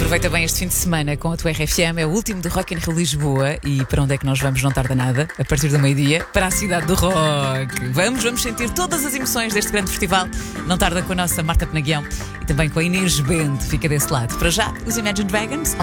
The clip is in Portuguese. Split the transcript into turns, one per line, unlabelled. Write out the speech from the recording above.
Aproveita bem este fim de semana com a tua RFM. É o último do Rock in Rio Lisboa. E para onde é que nós vamos? Não tarda nada. A partir do meio-dia, para a cidade do rock. Vamos sentir todas as emoções deste grande festival. Não tarda com a nossa Marta Penaguião e também com a Inês Bento. Fica desse lado. Para já, os Imagine Dragons.